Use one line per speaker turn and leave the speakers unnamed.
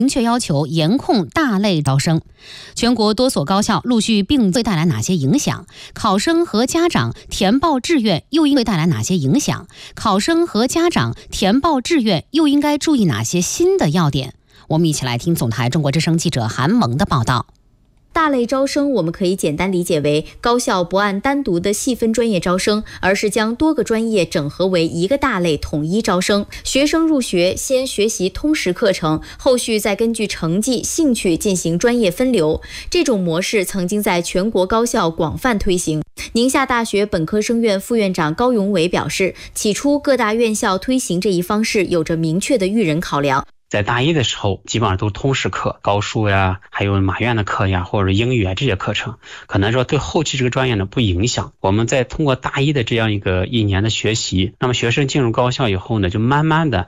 明确要求严控大类招生。全国多所高校陆续并会带来哪些影响？考生和家长填报志愿又应会带来哪些影响？考生和家长填报志愿又应该注意哪些新的要点？我们一起来听总台中国之声记者韩萌的报道。
大类招生我们可以简单理解为高校不按单独的细分专业招生，而是将多个专业整合为一个大类统一招生。学生入学先学习通识课程，后续再根据成绩、兴趣进行专业分流。这种模式曾经在全国高校广泛推行。宁夏大学本科生院副院长高永伟表示，起初各大院校推行这一方式有着明确的育人考量。
在大一的时候，基本上都是通识课，高数呀，还有马院的课呀，或者英语啊这些课程，可能说对后期这个专业呢不影响。我们在通过大一的这样一年的学习，那么学生进入高校以后呢，就慢慢的